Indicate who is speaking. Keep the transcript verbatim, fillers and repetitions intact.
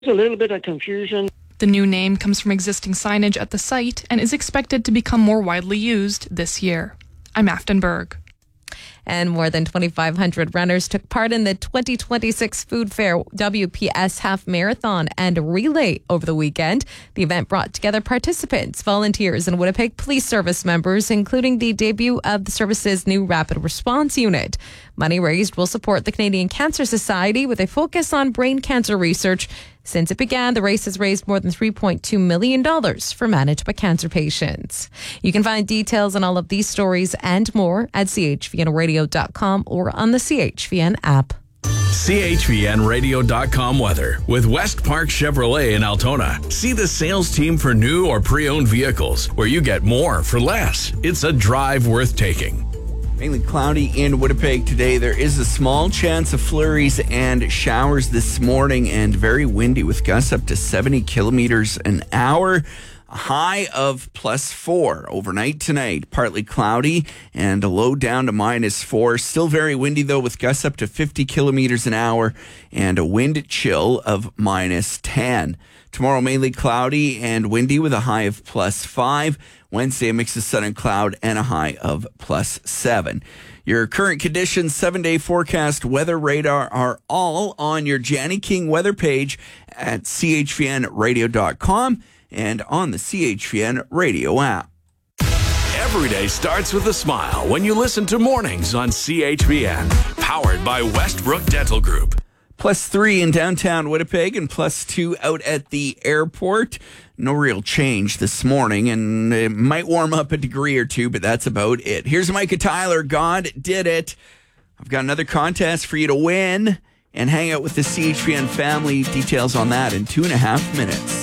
Speaker 1: a little bit of confusion.
Speaker 2: The new name comes from existing signage at the site and is expected to become more widely used this year. I'm Afton Berg.
Speaker 3: And more than twenty-five hundred runners took part in the twenty twenty-six Food Fair W P S Half Marathon and Relay over the weekend. The event brought together participants, volunteers, and Winnipeg Police Service members, including the debut of the service's new Rapid Response Unit. Money raised will support the Canadian Cancer Society with a focus on brain cancer research. Since it began, the race has raised more than three point two million dollars for Manitoba cancer patients. You can find details on all of these stories and more at c h v n radio dot com or on the C H V N app.
Speaker 4: C H V N radio dot com weather with West Park Chevrolet in Altona. See the sales team for new or pre-owned vehicles where you get more for less. It's a drive worth taking.
Speaker 5: Mainly cloudy in Winnipeg today. There is a small chance of flurries and showers this morning and very windy with gusts up to seventy kilometers an hour. A high of plus four overnight tonight. Partly cloudy and a low down to minus four. Still very windy though with gusts up to fifty kilometers an hour and a wind chill of minus ten. Tomorrow mainly cloudy and windy with a high of plus five. Wednesday, a mix of sun and cloud and a high of plus seven. Your current conditions, seven-day forecast, weather radar are all on your Janny King weather page at c h v n radio dot com and on the C H V N radio app.
Speaker 4: Every day starts with a smile when you listen to Mornings on C H V N. Powered by Westbrook Dental Group.
Speaker 5: Plus three in downtown Winnipeg and plus two out at the airport. No real change this morning, and it might warm up a degree or two, but that's about it. Here's Micah Tyler. God did it. I've got another contest for you to win and hang out with the C H V N family. Details on that in two and a half minutes.